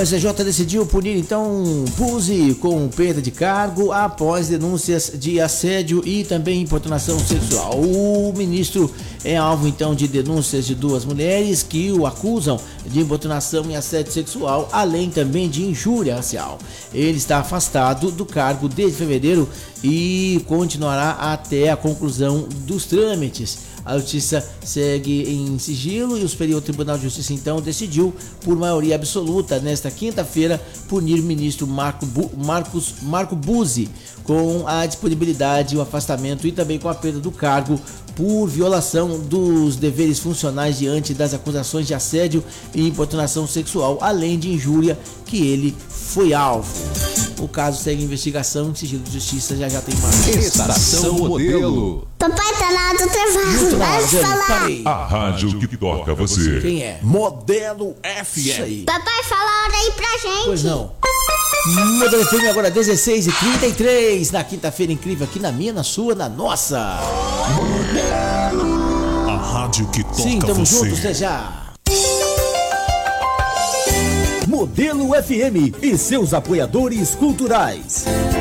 STJ decidiu punir então Buzzi com perda de cargo após denúncias de assédio e também importunação sexual. O ministro é alvo então de denúncias de duas mulheres que o acusam de importunação e assédio sexual, além também de injúria racial. Ele está afastado do cargo desde fevereiro e continuará até a conclusão dos trâmites. A justiça segue em sigilo e o Superior Tribunal de Justiça então decidiu por maioria absoluta nesta quinta-feira punir o ministro Marco Buzzi com a disponibilidade, o afastamento e também com a perda do cargo por violação dos deveres funcionais diante das acusações de assédio e importunação sexual, além de injúria que ele foi alvo. O caso segue investigação em sigilo de justiça, já tem mais. Estação Modelo. Papai tá na do intervalo, vai falar. A rádio que toca você. Quem é? Modelo FM. Isso aí. Papai, fala a hora aí pra gente. Pois não. Modelo FM agora 16h33, na quinta-feira incrível aqui na minha, na sua, na nossa. A rádio que toca Sim, tamo você. juntos, até já. Modelo FM e seus apoiadores culturais.